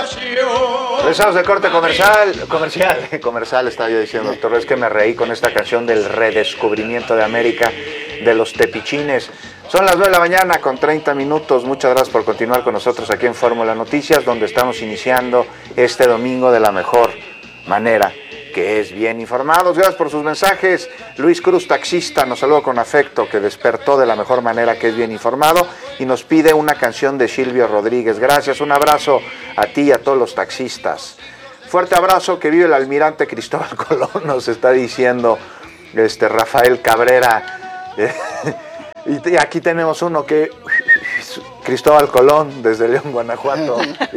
Regresamos del corte comercial, estaba yo diciendo, doctor, es que me reí con esta canción del redescubrimiento de América, de los tepichines. Son las 9 de la mañana con 30 minutos. Muchas gracias por continuar con nosotros aquí en Fórmula Noticias, donde estamos iniciando este domingo de la mejor manera, que es bien informados. Gracias por sus mensajes. Luis Cruz, taxista, nos saluda con afecto, que despertó de la mejor manera, que es bien informado, y nos pide una canción de Silvio Rodríguez. Gracias, un abrazo a ti y a todos los taxistas. Fuerte abrazo, que vive el almirante Cristóbal Colón, nos está diciendo Rafael Cabrera. Y aquí tenemos uno que... Cristóbal Colón, desde León, Guanajuato.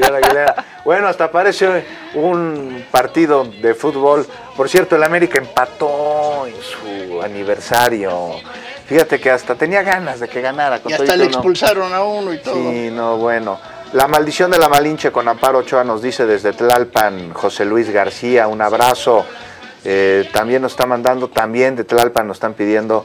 Bueno, hasta parece un partido de fútbol. Por cierto, el América empató en su aniversario. Fíjate que hasta tenía ganas de que ganara. Y hasta le expulsaron a uno y todo. Sí, no, bueno. La maldición de la Malinche con Amparo Ochoa, nos dice desde Tlalpan José Luis García. Un abrazo. También nos está mandando, también de Tlalpan nos están pidiendo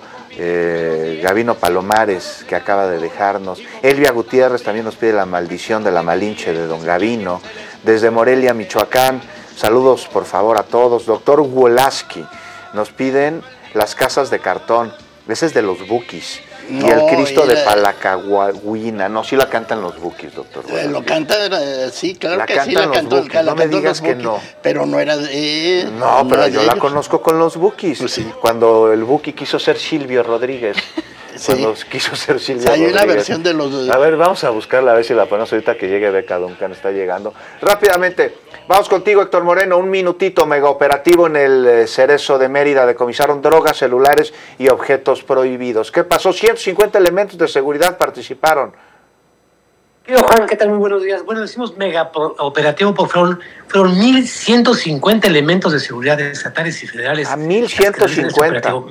Gabino Palomares, que acaba de dejarnos. Elvia Gutiérrez también nos pide la maldición de la Malinche de don Gabino. Desde Morelia, Michoacán, saludos por favor a todos. Doctor Wolaski, nos piden las casas de cartón. Ese es de los Bukis. No, y el Cristo de Palacahuina. No, sí la cantan los Bukis, doctor. Lo cantan, sí, claro la que sí, la cantó. No me digas que no. Pero no era de... No, pero yo la conozco con los Bukis. Pues sí. Cuando el Buki quiso ser Silvio Rodríguez. Sí. Cuando quiso ser Silvio Rodríguez. Hay una versión de los... A ver, vamos a buscarla, a ver si la ponemos ahorita que llegue Beca Duncan, está llegando. Rápidamente, vamos contigo, Héctor Moreno, un minutito. Mega operativo en el Cerezo de Mérida, decomisaron drogas, celulares y objetos prohibidos. ¿Qué pasó? 150 elementos de seguridad participaron. Juan, ¿qué tal? Muy buenos días. Bueno, decimos mega operativo porque fueron 1.150 elementos de seguridad estatales y federales. A 1.150.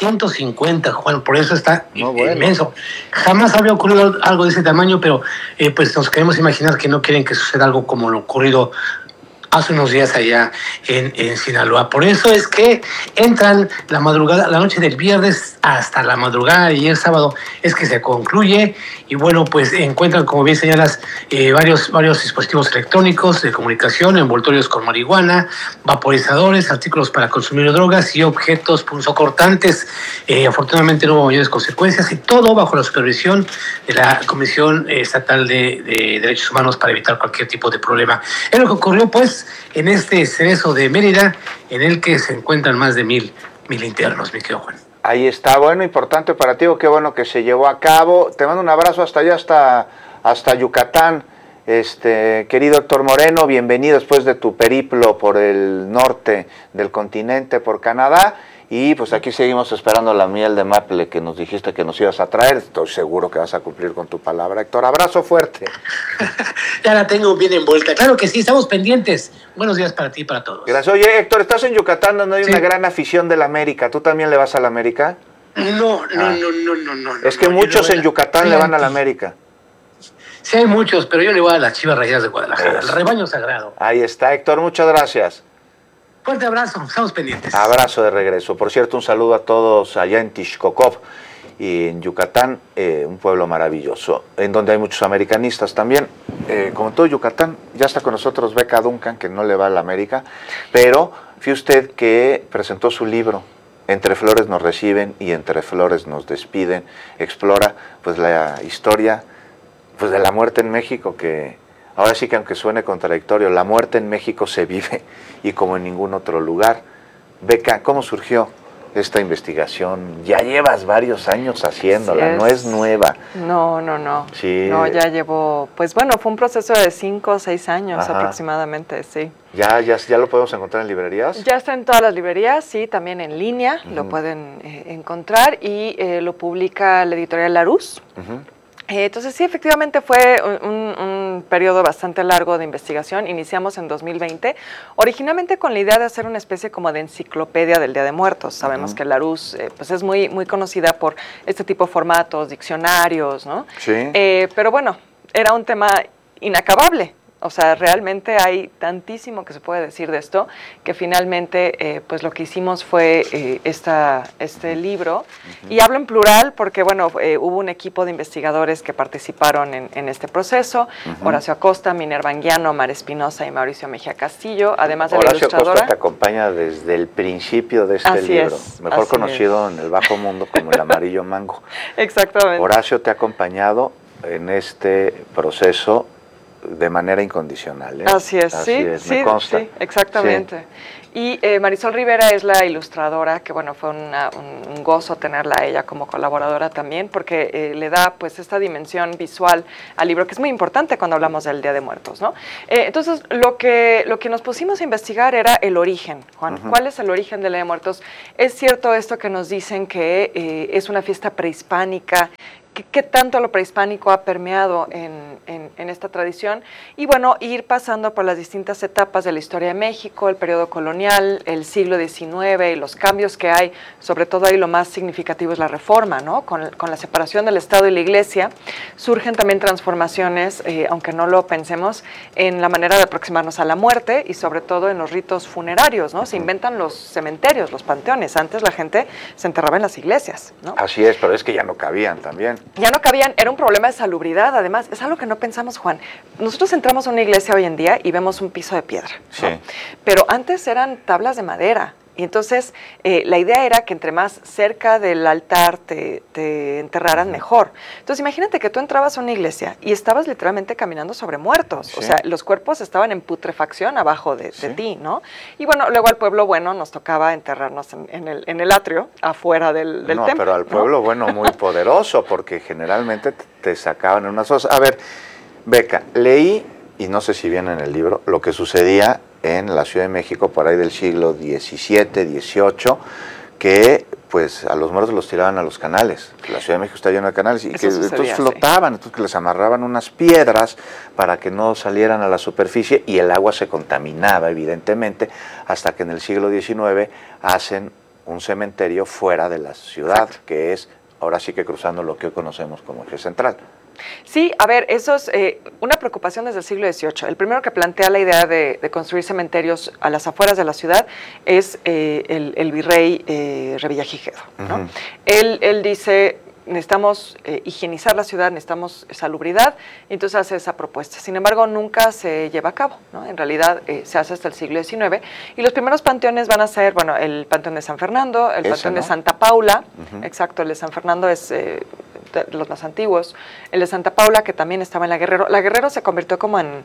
1.150, Juan, por eso está inmenso. Jamás había ocurrido algo de ese tamaño, pero pues nos queremos imaginar que no quieren que suceda algo como lo ocurrido hace unos días allá en Sinaloa. Por eso es que entran la noche del viernes hasta la madrugada de ayer sábado, es que se concluye, y bueno, pues encuentran, como bien señalas, varios dispositivos electrónicos de comunicación, envoltorios con marihuana, vaporizadores, artículos para consumir drogas y objetos punzocortantes. Afortunadamente no hubo mayores consecuencias, y todo bajo la supervisión de la Comisión Estatal de Derechos Humanos para evitar cualquier tipo de problema. Es lo que ocurrió, pues, en este Cerezo de Mérida, en el que se encuentran más de 1,000 internos, mi querido Juan. Ahí está, bueno, importante operativo, qué bueno que se llevó a cabo. Te mando un abrazo hasta allá, hasta Yucatán. Querido Héctor Moreno, bienvenido después de tu periplo por el norte del continente, por Canadá. Y pues aquí seguimos esperando la miel de maple que nos dijiste que nos ibas a traer. Estoy seguro que vas a cumplir con tu palabra, Héctor. Abrazo fuerte. Ya la tengo bien envuelta. Claro que sí, estamos pendientes. Buenos días para ti y para todos. Gracias. Oye, Héctor, estás en Yucatán, donde hay una gran afición de la América. ¿Tú también le vas a la América? No. Es que muchos en Yucatán le van a la América. Sí, hay muchos, pero yo le voy a las Chivas Rayadas de Guadalajara, el rebaño sagrado. Ahí está, Héctor, muchas gracias. Fuerte abrazo, estamos pendientes. Abrazo de regreso. Por cierto, un saludo a todos allá en Tixcocop y en Yucatán, un pueblo maravilloso, en donde hay muchos americanistas también. Como todo Yucatán, ya está con nosotros Beca Duncan, que no le va a la América, pero fíjese usted que presentó su libro, Entre Flores nos reciben y entre flores nos despiden. Explora pues la historia pues de la muerte en México, que ahora sí que aunque suene contradictorio, la muerte en México se vive y como en ningún otro lugar. Beca, ¿cómo surgió esta investigación? Ya llevas varios años haciéndola, no es nueva. No. Sí. No, ya llevo, pues bueno, fue un proceso de 5 o 6 años aproximadamente, sí. ¿Ya lo podemos encontrar en librerías? Ya está en todas las librerías, sí, también en línea lo pueden encontrar, y lo publica la editorial Larousse. Entonces sí, efectivamente fue un periodo bastante largo de investigación. Iniciamos en 2020, originalmente con la idea de hacer una especie como de enciclopedia del Día de Muertos. Sabemos que Larousse pues es muy conocida por este tipo de formatos, diccionarios, ¿no? Sí. Pero bueno, era un tema inacabable. O sea, realmente hay tantísimo que se puede decir de esto, que finalmente pues lo que hicimos fue este libro, y hablo en plural porque, bueno, hubo un equipo de investigadores que participaron en este proceso, Horacio Acosta, Minerva Anguiano, Mar Espinosa y Mauricio Mejía Castillo, además de Horacio la ilustradora. Acosta te acompaña desde el principio de este libro, mejor conocido en el bajo mundo como el Amarillo Mango. Exactamente. Horacio te ha acompañado en este proceso de manera incondicional, ¿eh? Así es, me consta. Sí, exactamente. Sí. Y Marisol Rivera es la ilustradora, que bueno, fue un gozo tenerla a ella como colaboradora también, porque le da pues esta dimensión visual al libro, que es muy importante cuando hablamos del Día de Muertos, ¿no? Entonces, lo que nos pusimos a investigar era el origen, Juan. ¿Cuál es el origen del Día de Muertos? Es cierto esto que nos dicen que es una fiesta prehispánica. ¿Qué tanto lo prehispánico ha permeado en esta tradición? Y bueno, ir pasando por las distintas etapas de la historia de México, el periodo colonial, el siglo XIX y los cambios que hay, sobre todo ahí lo más significativo es la reforma, ¿no? Con la separación del Estado y la Iglesia, surgen también transformaciones, aunque no lo pensemos, en la manera de aproximarnos a la muerte y sobre todo en los ritos funerarios, ¿no? Se inventan los cementerios, los panteones. Antes la gente se enterraba en las iglesias, ¿no? Así es, pero es que ya no cabían también. Ya no cabían, era un problema de salubridad, además, es algo que no pensamos, Juan. Nosotros entramos a una iglesia hoy en día y vemos un piso de piedra, ¿no? Sí. Pero antes eran tablas de madera. Y entonces la idea era que entre más cerca del altar te enterraran, mejor. Entonces imagínate que tú entrabas a una iglesia y estabas literalmente caminando sobre muertos. Sí. O sea, los cuerpos estaban en putrefacción abajo de ti, ¿no? Y bueno, luego al pueblo bueno nos tocaba enterrarnos en el atrio, afuera del templo. No, pero al pueblo bueno muy poderoso, porque generalmente te sacaban en unas cosas. A ver, Beca, leí, y no sé si viene en el libro, lo que sucedía en la Ciudad de México por ahí del siglo XVII, XVIII, que pues a los muertos los tiraban a los canales. La Ciudad de México está llena de canales y que entonces flotaban, entonces que les amarraban unas piedras para que no salieran a la superficie y el agua se contaminaba evidentemente, hasta que en el siglo XIX hacen un cementerio fuera de la ciudad. Exacto. Que es ahora sí que cruzando lo que hoy conocemos como eje central. Sí, a ver, eso es una preocupación desde el siglo XVIII. El primero que plantea la idea de construir cementerios a las afueras de la ciudad es el virrey Revillagigedo, ¿no? Él dice, necesitamos higienizar la ciudad, necesitamos salubridad, y entonces hace esa propuesta. Sin embargo, nunca se lleva a cabo, ¿no? En realidad se hace hasta el siglo XIX, y los primeros panteones van a ser, bueno, el Panteón de San Fernando, el Panteón de Santa Paula, exacto, el de San Fernando es los más antiguos, el de Santa Paula, que también estaba en la Guerrero. La Guerrero se convirtió como en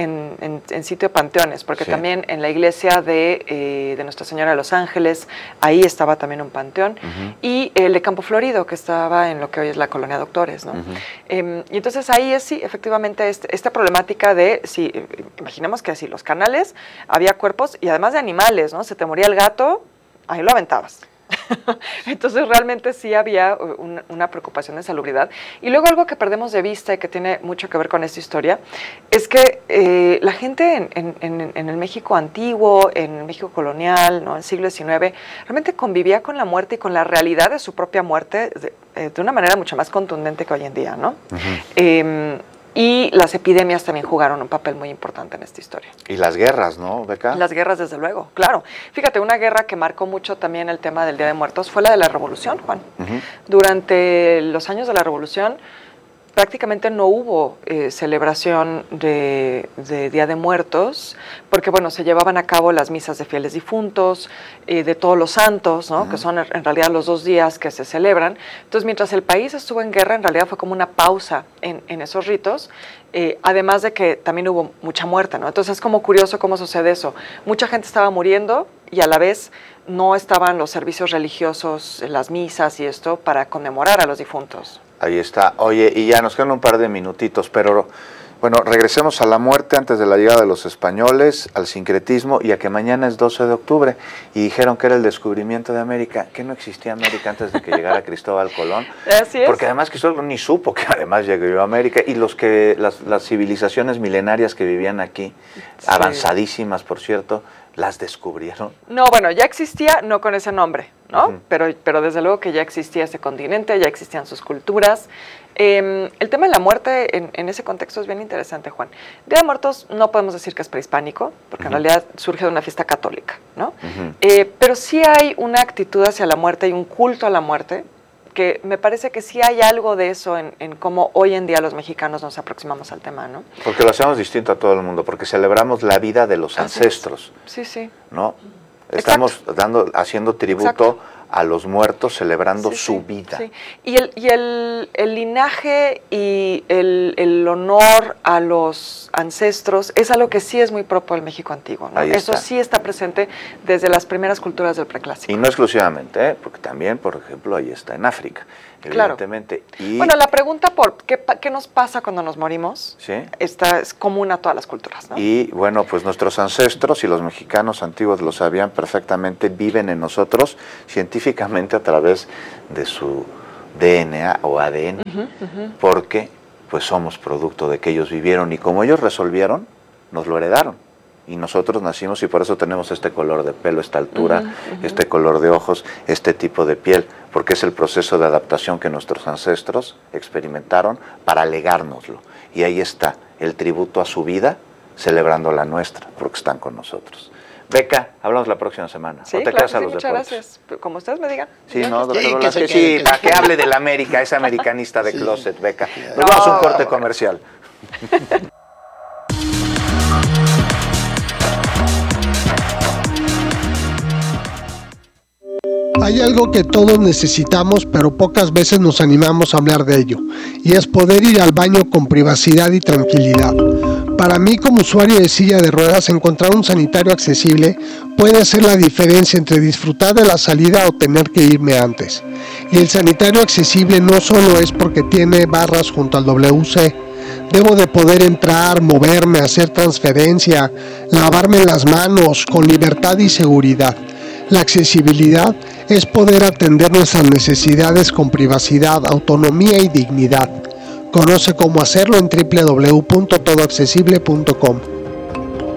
sitio de panteones, porque también en la iglesia de Nuestra Señora de los Ángeles, ahí estaba también un panteón, y el de Campo Florido, que estaba en lo que hoy es la Colonia Doctores, ¿no? Y entonces ahí es, sí, efectivamente, esta problemática de, sí, imaginemos que así, los canales, había cuerpos, y además de animales, ¿no? Se te moría el gato, ahí lo aventabas. Entonces realmente sí había una preocupación de salubridad. Y luego algo que perdemos de vista y que tiene mucho que ver con esta historia es que la gente en el México antiguo, en el México colonial, ¿no? En el siglo XIX, realmente convivía con la muerte y con la realidad de su propia muerte de una manera mucho más contundente que hoy en día, ¿no? Y las epidemias también jugaron un papel muy importante en esta historia. Y las guerras, ¿no, Beca? Las guerras, desde luego, claro. Fíjate, una guerra que marcó mucho también el tema del Día de Muertos fue la de la Revolución, Juan. Durante los años de la Revolución prácticamente no hubo celebración de Día de Muertos, porque bueno, se llevaban a cabo las misas de fieles difuntos, de todos los santos, ¿no? Que son en realidad los 2 días que se celebran. Entonces, mientras el país estuvo en guerra, en realidad fue como una pausa en esos ritos, además de que también hubo mucha muerte, ¿no? Entonces es como curioso cómo sucede eso. Mucha gente estaba muriendo y a la vez no estaban los servicios religiosos, las misas y esto para conmemorar a los difuntos. Ahí está. Oye, y ya nos quedan un par de minutitos, pero bueno, regresemos a la muerte antes de la llegada de los españoles, al sincretismo y a que mañana es 12 de octubre y dijeron que era el descubrimiento de América, que no existía América antes de que llegara Cristóbal Colón. Así es. Porque además Cristóbal ni supo que además llegó a América y las civilizaciones milenarias que vivían aquí, avanzadísimas por cierto, las descubrieron. No, bueno, ya existía, no con ese nombre, ¿no? Pero desde luego que ya existía ese continente, ya existían sus culturas. El tema de la muerte en ese contexto es bien interesante, Juan. Día de Muertos no podemos decir que es prehispánico, porque en realidad surge de una fiesta católica, ¿no? Pero sí hay una actitud hacia la muerte y un culto a la muerte, que me parece que sí hay algo de eso en cómo hoy en día los mexicanos nos aproximamos al tema, ¿no? Porque lo hacemos distinto a todo el mundo, porque celebramos la vida de los ancestros. Sí, sí. ¿No? Estamos haciendo tributo. Exacto. A los muertos, celebrando su vida. Sí. Y el linaje y el honor a los ancestros es algo que sí es muy propio del México antiguo, ¿no? Eso sí está presente desde las primeras culturas del preclásico. Y no exclusivamente, porque también, por ejemplo, ahí está en África, evidentemente. Claro. Bueno, la pregunta por qué nos pasa cuando nos morimos, ¿sí? Es común a todas las culturas, ¿no? Y bueno, pues nuestros ancestros y los mexicanos antiguos lo sabían perfectamente, viven en nosotros científicamente a través de su DNA o ADN, porque pues somos producto de que ellos vivieron y como ellos resolvieron, nos lo heredaron. Y nosotros nacimos y por eso tenemos este color de pelo, esta altura, este color de ojos, este tipo de piel, porque es el proceso de adaptación que nuestros ancestros experimentaron para legárnoslo. Y ahí está el tributo a su vida, celebrando la nuestra, porque están con nosotros. Beca, hablamos la próxima semana. Sí, ¿O te claro, quedas a los muchas deportes? Gracias. Como ustedes me digan. Sí, no, doctor Velázquez, sí, para que hable de la América, es americanista de closet, Beca. Nos vamos a un corte comercial. Hay algo que todos necesitamos, pero pocas veces nos animamos a hablar de ello, y es poder ir al baño con privacidad y tranquilidad. Para mí, como usuario de silla de ruedas, encontrar un sanitario accesible puede hacer la diferencia entre disfrutar de la salida o tener que irme antes. Y el sanitario accesible no solo es porque tiene barras junto al WC. Debo de poder entrar, moverme, hacer transferencia, lavarme las manos con libertad y seguridad. La accesibilidad es poder atender nuestras necesidades con privacidad, autonomía y dignidad. Conoce cómo hacerlo en www.todoaccesible.com.